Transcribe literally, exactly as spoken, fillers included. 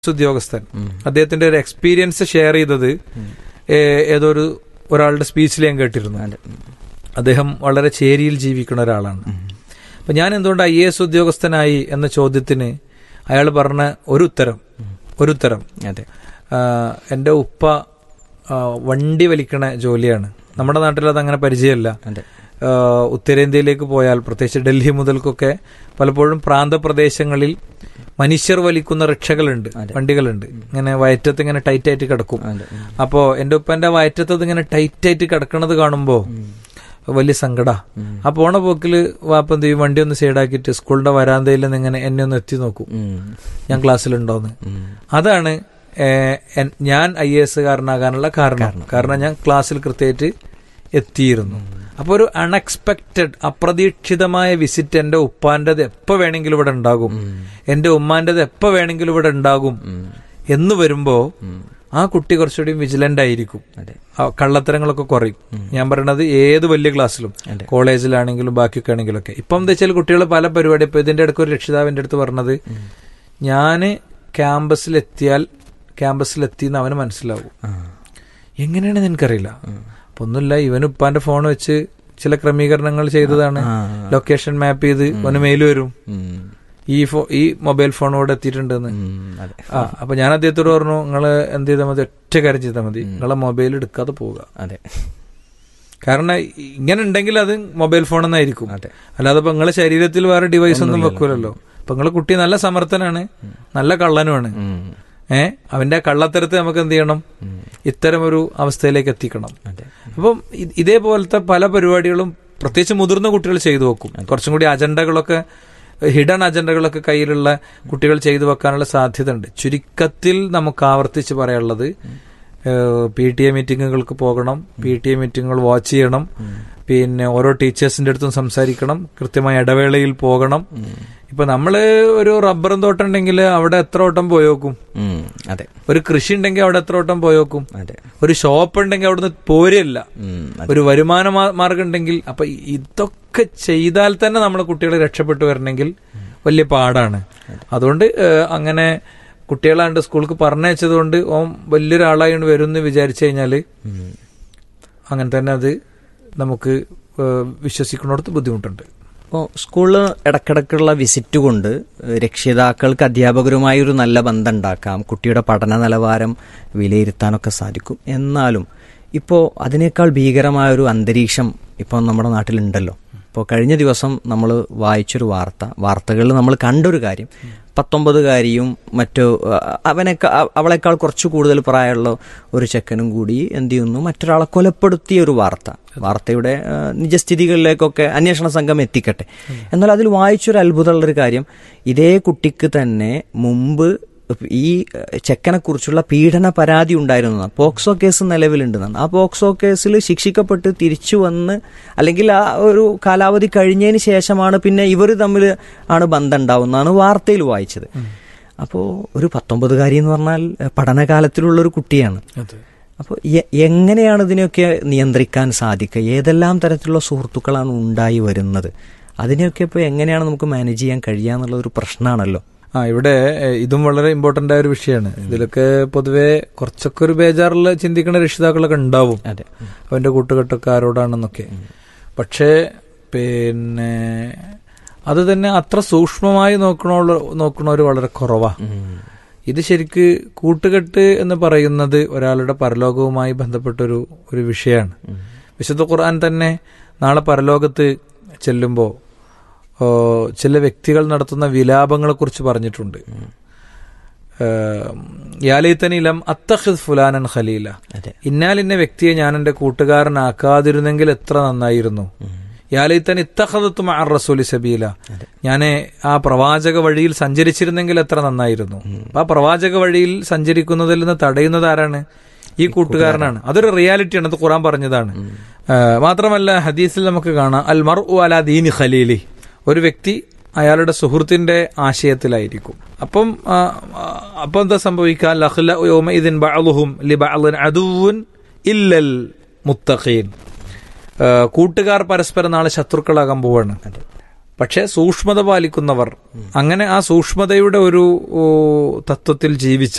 ഉദ്യോഗസ്ഥൻ അദ്ദേഹത്തിന്റെ ഒരു എക്സ്പീരിയൻസ് ഷെയർ ചെയ്തത് ഏതൊരു ഒരാളുടെ സ്പീച്ചിൽ ഞാൻ കേട്ടിരുന്നു. അദ്ദേഹം വളരെ ചേരിയിൽ ജീവിക്കുന്ന ഒരാളാണ്. അപ്പൊ ഞാൻ എന്തുകൊണ്ട് ഐ എ എസ് ഉദ്യോഗസ്ഥനായി എന്ന ചോദ്യത്തിന് അയാൾ പറഞ്ഞ ഒരു ഉത്തരം ഒരു ഉത്തരം എന്റെ ഉപ്പ വണ്ടി വലിക്കണ ജോലിയാണ്. നമ്മുടെ നാട്ടിൽ അത് അങ്ങനെ പരിചയമല്ല. ഉത്തരേന്ത്യയിലേക്ക് പോയാൽ പ്രത്യേകിച്ച് ഡൽഹി മുതൽക്കൊക്കെ പലപ്പോഴും പ്രാന്തപ്രദേശങ്ങളിൽ മനുഷ്യർ വലിക്കുന്ന റിക്ഷകളുണ്ട്, വണ്ടികളുണ്ട്. ഇങ്ങനെ വയറ്റത്ത് ഇങ്ങനെ ടൈറ്റ് ആയിട്ട് കിടക്കും. അപ്പോ എന്റെ ഉപ്പന്റെ വയറ്റത്ത് ഇങ്ങനെ ടൈറ്റ് ആയിട്ട് കിടക്കണത് കാണുമ്പോ വലിയ സങ്കടാ. ആ പോണ പോക്കില് വാപ്പ എന്ത് ചെയ്യും, വണ്ടി ഒന്ന് സൈഡാക്കിയിട്ട് സ്കൂളിന്റെ വരാന്തയിൽ നിന്ന് ഇങ്ങനെ എന്നെ ഒന്ന് എത്തി നോക്കും, ഞാൻ ക്ലാസ്സിലുണ്ടോന്ന്. അതാണ് ഞാൻ ഐ എ എസ് കാരനാകാനുള്ള കാരണം. കാരണം ഞാൻ ക്ലാസ്സിൽ കൃത്യമായിട്ട് എത്തിയിരുന്നു. അപ്പൊ ഒരു അൺഎക്സ്പെക്റ്റഡ്, അപ്രതീക്ഷിതമായ വിസിറ്റ് എന്റെ ഉപ്പാന്റേത് എപ്പോ വേണമെങ്കിലും ഇവിടെ ഉണ്ടാകും, എന്റെ ഉമ്മാന്റേത് എപ്പോ വേണമെങ്കിലും ഇവിടെ ഉണ്ടാകും എന്ന് വരുമ്പോ ആ കുട്ടി കുറച്ചുകൂടി വിജിലന്റ് ആയിരിക്കും, കള്ളത്തരങ്ങളൊക്കെ കുറയും. ഞാൻ പറയണത് ഏത് വലിയ ക്ലാസ്സിലും, കോളേജിലാണെങ്കിലും ബാക്കിയൊക്കെ ആണെങ്കിലും ഒക്കെ. ഇപ്പം എന്താ വെച്ചാൽ കുട്ടികൾ പല പരിപാടി, ഇപ്പൊ ഇതിന്റെ അടുത്ത് ഒരു രക്ഷിതാവിന്റെ അടുത്ത് പറഞ്ഞത്, ഞാന് ക്യാമ്പസിലെത്തിയാൽ ക്യാമ്പസിലെത്തി എന്ന് അവന് മനസ്സിലാവും. എങ്ങനെയാണെന്ന് എനിക്കറിയില്ല. അപ്പൊ ഒന്നുമില്ല, ഇവന് ഉപ്പാന്റെ ഫോൺ വെച്ച് ചില ക്രമീകരണങ്ങൾ ചെയ്തതാണ്. ലൊക്കേഷൻ മാപ്പ് ചെയ്ത് അവന് മെയിൽ വരും, ഈ ഫോ ഈ മൊബൈൽ ഫോൺ ഇവിടെ എത്തിയിട്ടുണ്ടെന്ന്. ആ അപ്പൊ ഞാൻ അദ്ദേഹത്തോട് പറഞ്ഞു, നിങ്ങള് എന്ത് ചെയ്താൽ മതി, ഒറ്റ കാര്യം ചെയ്താൽ മതി, നിങ്ങളെ മൊബൈൽ എടുക്കാതെ പോവുക. അതെ, കാരണം ഇങ്ങനെ ഉണ്ടെങ്കിൽ അത് മൊബൈൽ ഫോൺ എന്നായിരിക്കും. അല്ലാതെ ഇപ്പൊ നിങ്ങളെ ശരീരത്തിൽ വേറെ ഡിവൈസ് ഒന്നും വെക്കൂലല്ലോ. അപ്പൊ നിങ്ങളെ കുട്ടി നല്ല സമർത്ഥനാണ്, നല്ല കള്ളനുമാണ്. ഏഹ് അവന്റെ കള്ളത്തരത്തെ നമുക്ക് എന്ത് ചെയ്യണം, ഇത്തരം ഒരു അവസ്ഥയിലേക്ക് എത്തിക്കണം. അപ്പം ഇതേപോലത്തെ പല പരിപാടികളും പ്രത്യേകിച്ച് മുതിർന്ന കുട്ടികൾ ചെയ്തു വെക്കും. കുറച്ചും കൂടി അജണ്ടകളൊക്കെ, ഹിഡൻ അജണ്ടകളൊക്കെ കയ്യിലുള്ള കുട്ടികൾ ചെയ്തു വെക്കാനുള്ള സാധ്യത ഉണ്ട്. ചുരുക്കത്തിൽ നമുക്ക് ആവർത്തിച്ച് പറയാനുള്ളത്, പി ടി എ മീറ്റിങ്ങുകൾക്ക് പോകണം, പി ടി എ മീറ്റിങ്ങുകൾ വാച്ച് ചെയ്യണം, പിന്നെ ഓരോ ടീച്ചേഴ്സിന്റെ അടുത്തും സംസാരിക്കണം, കൃത്യമായ ഇടവേളയിൽ പോകണം. ഇപ്പൊ നമ്മള് ഒരു റബ്ബറും തോട്ടം ഉണ്ടെങ്കിൽ അവിടെ എത്ര വട്ടം പോയോക്കും, അതെ. ഒരു കൃഷി ഉണ്ടെങ്കിൽ അവിടെ എത്ര വട്ടം പോയോക്കും, അതെ. ഒരു ഷോപ്പ് ഉണ്ടെങ്കിൽ അവിടുന്ന് പോരില്ല, ഒരു വരുമാന മാർഗം ഉണ്ടെങ്കിൽ. അപ്പൊ ഇതൊക്കെ ചെയ്താൽ തന്നെ നമ്മളെ കുട്ടികളെ രക്ഷപ്പെട്ടു വരണമെങ്കിൽ വലിയ പാടാണ്. അതുകൊണ്ട് അങ്ങനെ കുട്ടികളാണ്ട് സ്കൂൾക്ക് പറഞ്ഞയച്ചത് കൊണ്ട് ഓൻ വലിയൊരാളായി വരും എന്ന് വിചാരിച്ചു കഴിഞ്ഞാല് അങ്ങനെ തന്നെ അത് നമുക്ക് വിശ്വസിക്കുന്നിടത്ത് ബുദ്ധിമുട്ടുണ്ട്. അപ്പോൾ സ്കൂളിൽ ഇടക്കിടക്കുള്ള വിസിറ്റ് കൊണ്ട് രക്ഷിതാക്കൾക്ക് അധ്യാപകരുമായി ഒരു നല്ല ബന്ധം ഉണ്ടാക്കാം, കുട്ടിയുടെ പഠന നിലവാരം വിലയിരുത്താനൊക്കെ സാധിക്കും. എന്നാലും ഇപ്പോൾ അതിനേക്കാൾ ഭീകരമായൊരു അന്തരീക്ഷം ഇപ്പോൾ നമ്മുടെ നാട്ടിലുണ്ടല്ലോ. ഇപ്പോൾ കഴിഞ്ഞ ദിവസം നമ്മൾ വായിച്ചൊരു വാർത്ത, വാർത്തകളിൽ നമ്മൾ കണ്ടൊരു കാര്യം, പത്തൊമ്പതുകാരിയും മറ്റു അവനേക്കാൾ അവളെക്കാൾ കുറച്ച് കൂടുതൽ പ്രായമുള്ള ഒരു ചെക്കനും കൂടി എന്ത് ചെയ്യുന്നു, മറ്റൊരാളെ കൊലപ്പെടുത്തിയ ഒരു വാർത്ത. വാർത്തയുടെ നിജസ്ഥിതികളിലേക്കൊക്കെ അന്വേഷണ സംഘം എത്തിക്കട്ടെ. എന്നാൽ അതിൽ വായിച്ചൊരു അത്ഭുതമുള്ളൊരു കാര്യം, ഇതേ കുട്ടിക്ക് തന്നെ മുമ്പ് ഈ ചെക്കനെ കുറിച്ചുള്ള പീഡന പരാതി ഉണ്ടായിരുന്നു, പോക്സോ കേസ് നിലവിലുണ്ടെന്നാണ്. ആ പോക്സോ കേസിൽ ശിക്ഷിക്കപ്പെട്ട് തിരിച്ചു വന്ന്, അല്ലെങ്കിൽ ആ ഒരു കാലാവധി കഴിഞ്ഞതിന് ശേഷമാണ് പിന്നെ ഇവർ തമ്മിൽ ആണ് ബന്ധം ഉണ്ടാവുന്നതാണ് വാർത്തയിൽ വായിച്ചത്. അപ്പോൾ ഒരു പത്തൊമ്പതുകാരി എന്ന് പറഞ്ഞാൽ പഠനകാലത്തിലുള്ളൊരു കുട്ടിയാണ്. അപ്പോൾ എങ്ങനെയാണ് ഇതിനെയൊക്കെ നിയന്ത്രിക്കാൻ സാധിക്കുക? ഏതെല്ലാം തരത്തിലുള്ള സുഹൃത്തുക്കളാണ് ഉണ്ടായി വരുന്നത്? അതിനെയൊക്കെ ഇപ്പോൾ എങ്ങനെയാണ് നമുക്ക് മാനേജ് ചെയ്യാൻ കഴിയുക എന്നുള്ളൊരു പ്രശ്നമാണല്ലോ. ആ ഇവിടെ ഇതും വളരെ ഇമ്പോർട്ടന്റ് ആയ ഒരു വിഷയമാണ്. ഇതിലൊക്കെ പൊതുവെ കുറച്ചൊക്കെ ഒരു ബേജാറിൽ ചിന്തിക്കുന്ന രക്ഷിതാക്കളൊക്കെ ഉണ്ടാവും, അവന്റെ കൂട്ടുകെട്ടൊക്കെ ആരോടാണെന്നൊക്കെ. പക്ഷേ പിന്നെ അത് തന്നെ അത്ര സൂക്ഷ്മമായി നോക്കണ നോക്കണവർ വളരെ കുറവാ. ഇത് ശരിക്ക് കൂട്ടുകെട്ട് എന്ന് പറയുന്നത് ഒരാളുടെ പരലോകവുമായി ബന്ധപ്പെട്ടൊരു ഒരു വിഷയമാണ്. വിശുദ്ധ ഖുർആൻ തന്നെ നാളെ പരലോകത്ത് ചെല്ലുമ്പോൾ ചില വ്യക്തികൾ നടത്തുന്ന വിലാപങ്ങളെ കുറിച്ച് പറഞ്ഞിട്ടുണ്ട്. യാലൈതനിലം അത്തഖിദ് ഫുലാനൻ ഖലീല, ഇന്നാലിന്ന വ്യക്തിയെ ഞാൻ എന്റെ കൂട്ടുകാരനാക്കാതിരുന്നെങ്കിൽ എത്ര നന്നായിരുന്നു. യാലൈതനി ഇത്തഖദതു മഅ റസൂലി സബീല, ഞാൻ ആ പ്രവാചക വഴിയിൽ സഞ്ചരിച്ചിരുന്നെങ്കിൽ എത്ര നന്നായിരുന്നു. ആ പ്രവാചക വഴിയിൽ സഞ്ചരിക്കുന്നതിൽ നിന്ന് തടയുന്നത് ആരാണ്? ഈ കൂട്ടുകാരനാണ്. അതൊരു റിയാലിറ്റിയാണ്, അത് ഖുർആൻ പറഞ്ഞതാണ്. മാത്രമല്ല ഹദീസിൽ നമുക്ക് കാണാം, അൽ മർഉ അലാ ദീനി ഖലീലി, ഒരു വ്യക്തി അയാളുടെ സുഹൃത്തിന്റെ ആശയത്തിലായിരിക്കും. അപ്പം അപ്പൊ എന്താ സംഭവിക്കുക? കൂട്ടുകാർ പരസ്പരം നാളെ ശത്രുക്കളാകാൻ പോവാണ്. പക്ഷെ സൂക്ഷ്മത പാലിക്കുന്നവർ, അങ്ങനെ ആ സൂക്ഷ്മതയുടെ ഒരു തത്വത്തിൽ ജീവിച്ച